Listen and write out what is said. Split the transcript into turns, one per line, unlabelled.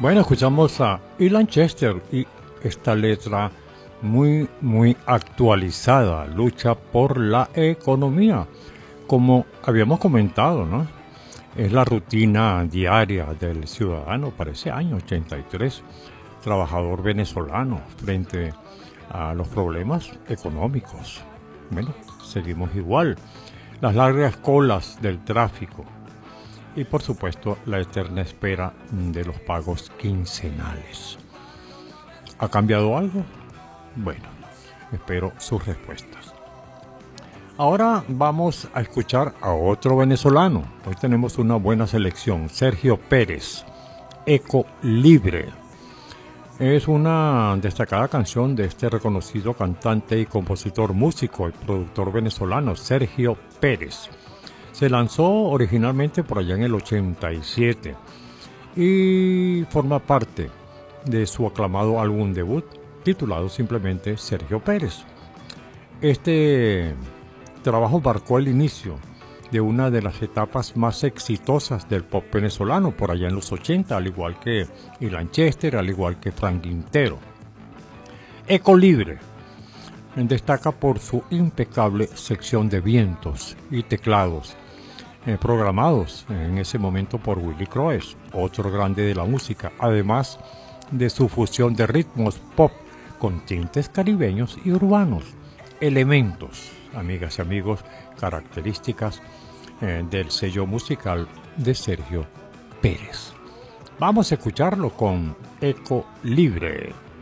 Bueno, escuchamos a Ilan Chester y esta letra muy actualizada, lucha por la economía. Como habíamos comentado, ¿no? Es la rutina diaria del ciudadano para ese año 83, trabajador venezolano frente a los problemas económicos. Bueno, seguimos igual. Las largas colas del tráfico y por supuesto la eterna espera de los pagos quincenales. ¿Ha cambiado algo? Bueno, espero sus respuestas. Ahora vamos a escuchar a otro venezolano. Hoy tenemos una buena selección. Sergio Pérez, Eco Libre. Es una destacada canción de este reconocido cantante y compositor, músico y productor venezolano, Sergio Pérez. Se lanzó originalmente por allá en el 87 y forma parte de su aclamado álbum debut titulado simplemente Sergio Pérez. Este trabajo marcó el inicio de una de las etapas más exitosas del pop venezolano por allá en los 80, al igual que Ilan Chester, al igual que Frank Quintero. Eco Libre destaca por su impecable sección de vientos y teclados programados en ese momento por Willy Croes, otro grande de la música, además de su fusión de ritmos pop con tintes caribeños y urbanos, elementos, amigas y amigos, características del sello musical de Sergio Pérez. Vamos a escucharlo con Eco Libre.